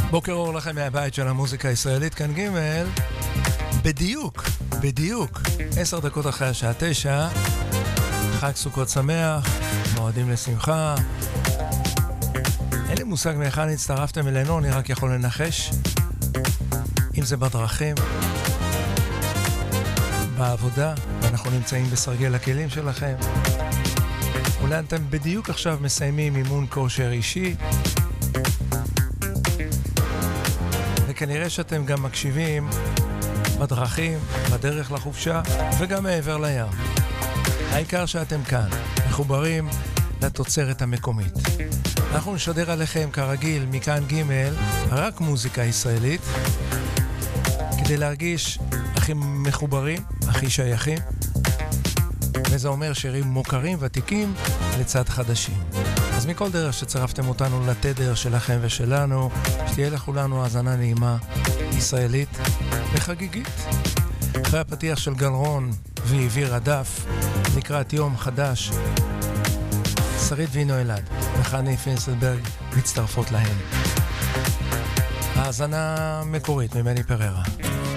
בוקר אור לכם מהבית של המוזיקה הישראלית, כאן ג' בדיוק 10 דקות אחרי השעה 9. חג סוכות שמח, מועדים לשמחה. אין לי מושג מאיכן הצטרפתם אלינו, אני רק יכול לנחש. אם זה בדרכים, בעבודה, אנחנו נמצאים בסרגל הכלים שלכם. אולי אתם בדיוק עכשיו מסיימים אימון כושר אישי, וכנראה שאתם גם מקשיבים בדרכים, בדרך לחופשה וגם מעבר לים. העיקר שאתם כאן, מחוברים לתוצרת המקומית. אנחנו נשדר עליכם כרגיל מכאן ג' רק מוזיקה ישראלית, כדי להרגיש הכי מחוברים, הכי שייכים, וזה אומר שירים מוכרים ותיקים לצד חדשים. אז מכל דרך שצרפתם אותנו לתדר שלכם ושלנו, שתהיה לכולנו האזנה נעימה, ישראלית וחגיגית. אחרי הפתיח של גלרון והעביר הדף לקראת יום חדש, שרית וינו אלעד וחני פינסלברג מצטרפות להם. האזנה מקורית ממני פררה.